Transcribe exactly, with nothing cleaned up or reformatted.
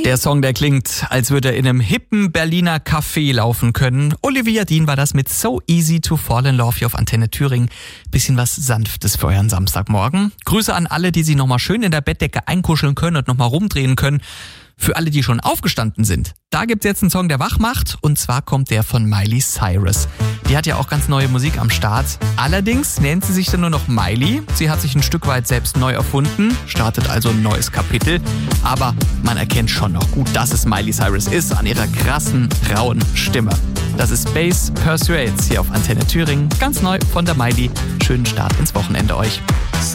Der Song, der klingt, als würde er in einem hippen Berliner Café laufen können. Olivia Dean war das mit So Easy to Fall in Love hier auf Antenne Thüringen. Bisschen was Sanftes für euren Samstagmorgen. Grüße an alle, die sich nochmal schön in der Bettdecke einkuscheln können und nochmal rumdrehen können. Für alle, die schon aufgestanden sind, da gibt's jetzt einen Song, der wach macht, und zwar kommt der von Miley Cyrus. Die hat ja auch ganz neue Musik am Start. Allerdings nennt sie sich dann nur noch Miley. Sie hat sich ein Stück weit selbst neu erfunden, startet also ein neues Kapitel. Aber man erkennt schon noch gut, dass es Miley Cyrus ist, an ihrer krassen, rauen Stimme. Das ist Bass Persuades hier auf Antenne Thüringen. Ganz neu von der Miley. Schönen Start ins Wochenende euch.